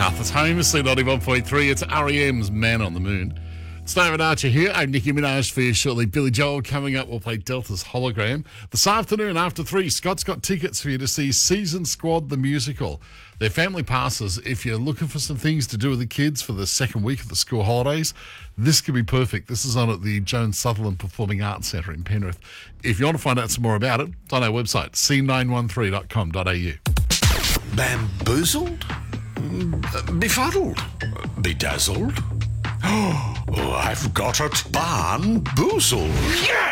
South. It's famously 91.3. It's REM's Man on the Moon. It's David Archer here. I'm Nicki Minaj for you shortly. Billy Joel coming up. We'll play Delta's Hologram. This afternoon after 3, Scott's got tickets for you to see Season Squad the musical. They're family passes. If you're looking for some things to do with the kids for the second week of the school holidays, this could be perfect. This is on at the Jones Sutherland Performing Arts Centre in Penrith. If you want to find out some more about it, it's on our website, c913.com.au. Bamboozled? Befuddled? Bedazzled? Oh, I've got it. Barnboozled. Yeah!